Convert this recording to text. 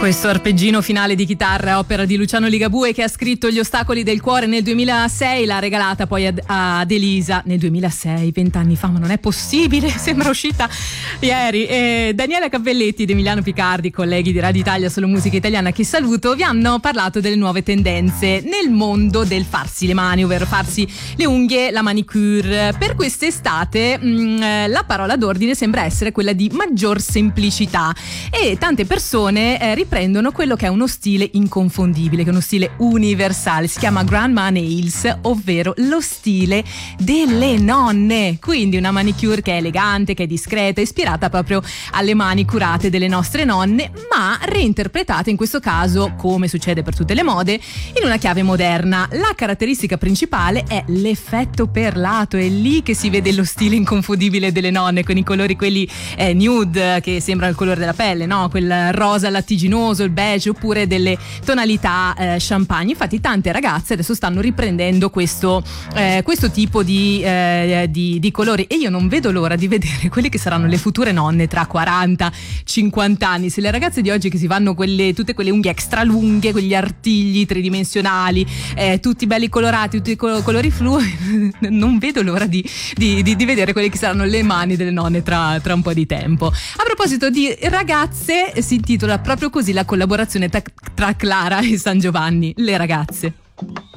Questo arpeggino finale di chitarra, opera di Luciano Ligabue, che ha scritto Gli ostacoli del cuore nel 2006, l'ha regalata poi ad Elisa nel 2006, 20 anni fa, ma non è possibile, sembra uscita ieri. Daniela Cappelletti ed Emiliano Picardi, colleghi di Radio Italia Solo Musica Italiana, che saluto, vi hanno parlato delle nuove tendenze nel mondo del farsi le mani, ovvero farsi le unghie, la manicure. Per quest'estate la parola d'ordine sembra essere quella di maggior semplicità, e tante persone riprendono quello che è uno stile inconfondibile, che è uno stile universale, si chiama Grandma Nails, ovvero lo stile delle nonne. Quindi una manicure che è elegante, che è discreta, ispirata proprio alle mani curate delle nostre nonne, ma reinterpretata in questo caso, come succede per tutte le mode, in una chiave moderna. La caratteristica principale è l'effetto perlato, è lì che si vede lo stile inconfondibile delle nonne, con i colori quelli nude, che sembrano il colore della pelle, no? Quel rosa lattiginoso, il beige, oppure delle tonalità champagne. Infatti tante ragazze adesso stanno riprendendo questo tipo di colori, e io non vedo l'ora di vedere quelle che saranno le future nonne tra 40-50 anni. Se le ragazze di oggi che si fanno tutte quelle unghie extra lunghe, quegli artigli tridimensionali, tutti belli colorati, tutti colori flu, non vedo l'ora di vedere quelle che saranno le mani delle nonne tra un po' di tempo. A proposito di ragazze, si intitola proprio così la collaborazione tra Clara e San Giovanni, Le ragazze.